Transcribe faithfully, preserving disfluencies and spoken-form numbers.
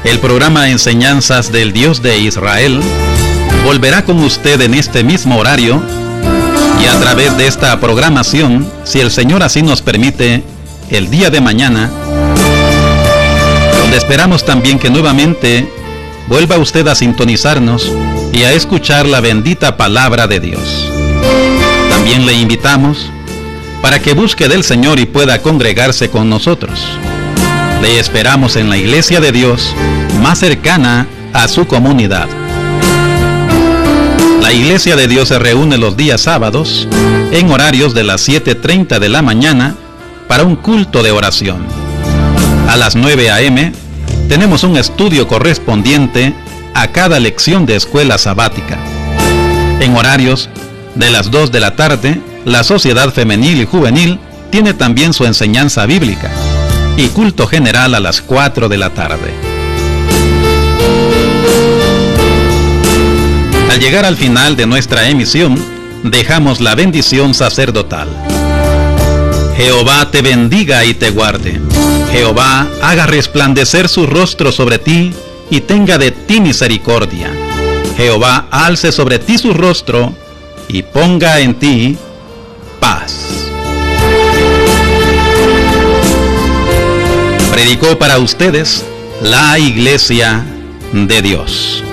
El programa Enseñanzas del Dios de Israel volverá con usted en este mismo horario y a través de esta programación, si el Señor así nos permite, el día de mañana, donde esperamos también que nuevamente vuelva usted a sintonizarnos y a escuchar la bendita palabra de Dios. También le invitamos para que busque del Señor y pueda congregarse con nosotros. Le esperamos en la Iglesia de Dios más cercana a su comunidad. La Iglesia de Dios se reúne los días sábados en horarios de las siete treinta de la mañana para un culto de oración. A las nueve a eme tenemos un estudio correspondiente a cada lección de escuela sabática. En horarios de las dos de la tarde, la Sociedad Femenil y Juvenil tiene también su enseñanza bíblica y culto general a las cuatro de la tarde. Al llegar al final de nuestra emisión, dejamos la bendición sacerdotal. Jehová te bendiga y te guarde. Jehová haga resplandecer su rostro sobre ti y tenga de ti misericordia. Jehová alce sobre ti su rostro y ponga en ti paz. Predicó para ustedes la Iglesia de Dios.